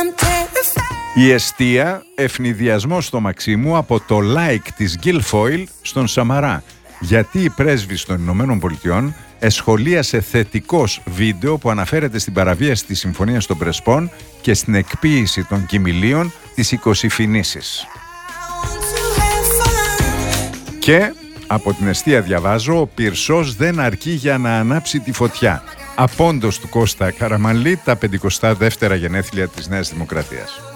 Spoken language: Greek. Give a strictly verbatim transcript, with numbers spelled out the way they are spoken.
Η εστία, ευνηδιασμό στο Μαξίμου από το like της Guilfoyle στον Σαμαρά. Γιατί η πρέσβης των Ηνωμένων Πολιτειών εσχολίασε θετικός βίντεο που αναφέρεται στην παραβίαση της Συμφωνίας των Πρεσπών και στην εκποίηση των κοιμηλίων της εικοσιφινήσης. Και από την εστία διαβάζω, ο πυρσός δεν αρκεί για να ανάψει τη φωτιά. Απόντος του Κώστα Καραμανλή, τα πενηκοστά δεύτερα γενέθλια της Νέας Δημοκρατίας.